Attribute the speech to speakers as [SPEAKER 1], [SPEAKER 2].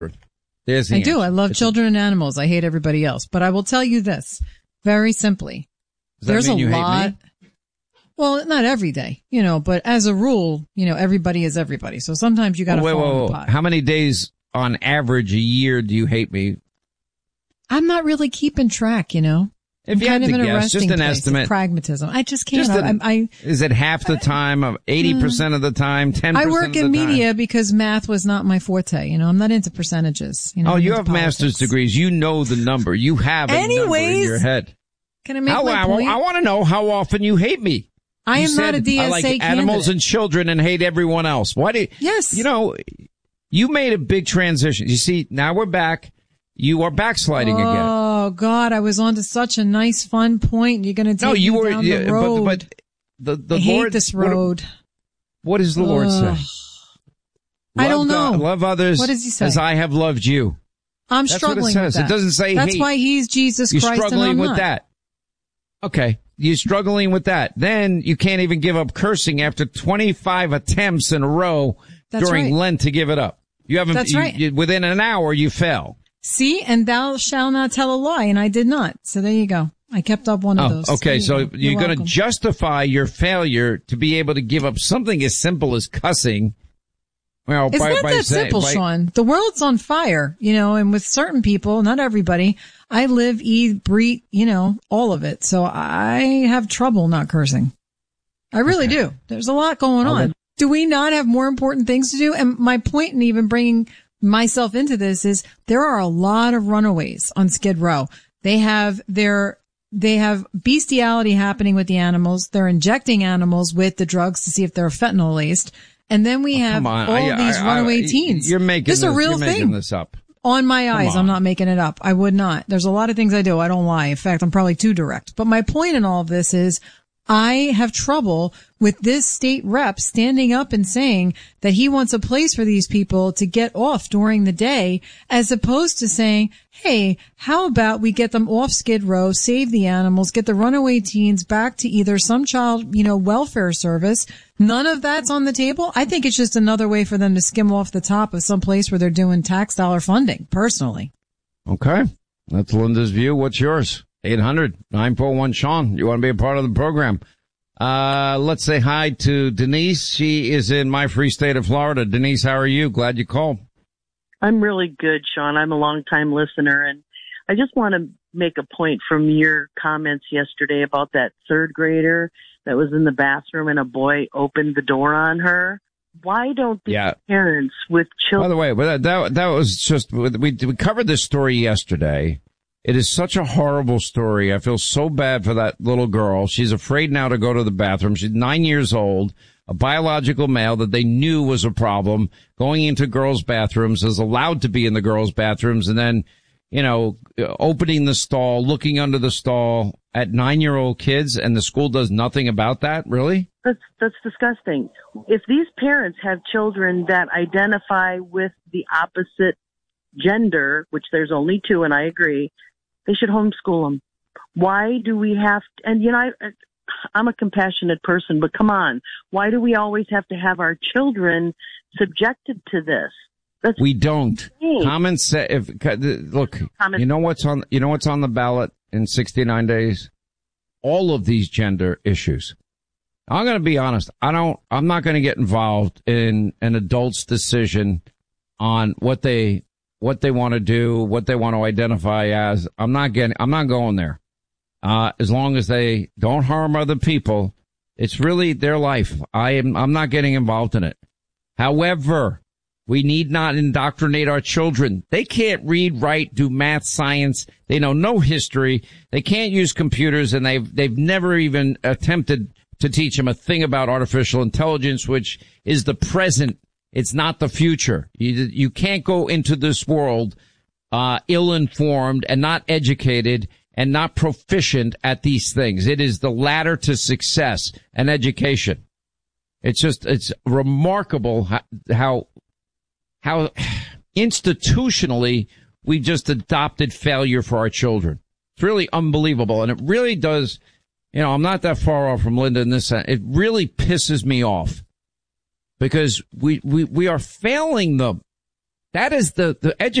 [SPEAKER 1] There's the
[SPEAKER 2] I do.
[SPEAKER 1] answer.
[SPEAKER 2] I love children and animals. I hate everybody else. But I will tell you this very simply.
[SPEAKER 1] Does that
[SPEAKER 2] There's
[SPEAKER 1] mean
[SPEAKER 2] a
[SPEAKER 1] you
[SPEAKER 2] lot.
[SPEAKER 1] hate me?
[SPEAKER 2] Well, not every day, but as a rule, everybody is everybody. So sometimes you got to fall in the pot.
[SPEAKER 1] How many days on average a year do you hate me?
[SPEAKER 2] I'm not really keeping track,
[SPEAKER 1] If
[SPEAKER 2] I'm
[SPEAKER 1] you
[SPEAKER 2] kind
[SPEAKER 1] had
[SPEAKER 2] of
[SPEAKER 1] to
[SPEAKER 2] an
[SPEAKER 1] guess,
[SPEAKER 2] arresting
[SPEAKER 1] just an
[SPEAKER 2] place of
[SPEAKER 1] estimate.
[SPEAKER 2] pragmatism. I just can't.
[SPEAKER 1] Is it half the time, of 80% of the time, 10%
[SPEAKER 2] I
[SPEAKER 1] of
[SPEAKER 2] work
[SPEAKER 1] the
[SPEAKER 2] in
[SPEAKER 1] time?
[SPEAKER 2] media because math was not my forte. I'm not into percentages.
[SPEAKER 1] Oh,
[SPEAKER 2] I'm
[SPEAKER 1] you
[SPEAKER 2] into
[SPEAKER 1] have
[SPEAKER 2] politics.
[SPEAKER 1] master's degrees. You know the number. You have a number in your head.
[SPEAKER 2] Can I make my point?
[SPEAKER 1] I want to know how often you hate me.
[SPEAKER 2] I am not a DSA
[SPEAKER 1] I like animals
[SPEAKER 2] candidate.
[SPEAKER 1] and children and hate everyone else. Why do you?
[SPEAKER 2] Yes.
[SPEAKER 1] You made a big transition. You see, now we're back. You are backsliding again.
[SPEAKER 2] Oh God, I was on to such a nice, fun point. You're going to take me down the road.
[SPEAKER 1] But the
[SPEAKER 2] I
[SPEAKER 1] Lord,
[SPEAKER 2] hate this road.
[SPEAKER 1] What does the Lord say?
[SPEAKER 2] I don't know.
[SPEAKER 1] Love others.
[SPEAKER 2] What does he say?
[SPEAKER 1] As I have loved you.
[SPEAKER 2] I'm
[SPEAKER 1] That's
[SPEAKER 2] struggling
[SPEAKER 1] what it says.
[SPEAKER 2] with that.
[SPEAKER 1] It doesn't say
[SPEAKER 2] That's
[SPEAKER 1] hate.
[SPEAKER 2] why he's Jesus
[SPEAKER 1] You're
[SPEAKER 2] Christ and
[SPEAKER 1] struggling
[SPEAKER 2] I'm
[SPEAKER 1] with
[SPEAKER 2] not.
[SPEAKER 1] that. Okay. You're struggling with that. Then you can't even give up cursing after 25 attempts in a row during
[SPEAKER 2] right.
[SPEAKER 1] Lent to give it up. You haven't,
[SPEAKER 2] That's right.
[SPEAKER 1] Within an hour, you fell.
[SPEAKER 2] See, and thou shalt not tell a lie, and I did not. So there you go. I kept up one of those.
[SPEAKER 1] Okay. So
[SPEAKER 2] You're
[SPEAKER 1] you're going to
[SPEAKER 2] welcome.
[SPEAKER 1] justify your failure to be able to give up something as simple as cussing. Well,
[SPEAKER 2] It's not that simple, Sean. The world's on fire, and with certain people, not everybody, I live, eat, breathe, all of it. So I have trouble not cursing. I really do. There's a lot going on. Do we not have more important things to do? And my point in even bringing myself into this is there are a lot of runaways on Skid Row. They have bestiality happening with the animals. They're injecting animals with the drugs to see if they're fentanyl laced. And then we have all these runaway teens.
[SPEAKER 1] You're making
[SPEAKER 2] this a real thing.
[SPEAKER 1] Making this up.
[SPEAKER 2] On my eyes, I'm not making it up. I would not. There's a lot of things I do. I don't lie. In fact, I'm probably too direct. But my point in all of this is I have trouble with this state rep standing up and saying that he wants a place for these people to get off during the day, as opposed to saying, hey, how about we get them off Skid Row, save the animals, get the runaway teens back to either some child, welfare service. None of that's on the table. I think it's just another way for them to skim off the top of some place where they're doing tax dollar funding, personally.
[SPEAKER 1] Okay. That's Linda's view. What's yours? 800-941-SEAN. You want to be a part of the program? Let's say hi to Denise. She is in my free state of Florida. Denise, how are you? Glad you called.
[SPEAKER 3] I'm really good, Sean. I'm a long-time listener, and I just want to make a point from your comments yesterday about that third grader that was in the bathroom and a boy opened the door on her. Why don't the parents with children...
[SPEAKER 1] By the way, that was just... We covered this story yesterday. It is such a horrible story. I feel so bad for that little girl. She's afraid now to go to the bathroom. She's 9 years old, a biological male that they knew was a problem, going into girls' bathrooms, is allowed to be in the girls' bathrooms, and then, opening the stall, looking under the stall at 9-year-old kids, and the school does nothing about that? Really?
[SPEAKER 3] That's disgusting. If these parents have children that identify with the opposite gender, which there's only two, and I agree, they should homeschool them. Why do we have to, and I'm a compassionate person, but come on, why do we always have to have our children subjected to this? We
[SPEAKER 1] don't. Common sense. Look, you know what's on the ballot in 69 days? All of these gender issues. I'm going to be honest. I'm not going to get involved in an adult's decision on what they want to do, what they want to identify as. I'm not going there. As long as they don't harm other people, it's really their life. I'm not getting involved in it. However, we need not indoctrinate our children. They can't read, write, do math, science. They know no history. They can't use computers, and they've never even attempted to teach them a thing about artificial intelligence, which is the present. It's not the future. You can't go into this world ill-informed and not educated and not proficient at these things. It is the ladder to success and education. It's remarkable how institutionally we just adopted failure for our children. It's really unbelievable, and it really does. I'm not that far off from Linda in this sense. It really pisses me off because we are failing them. That is the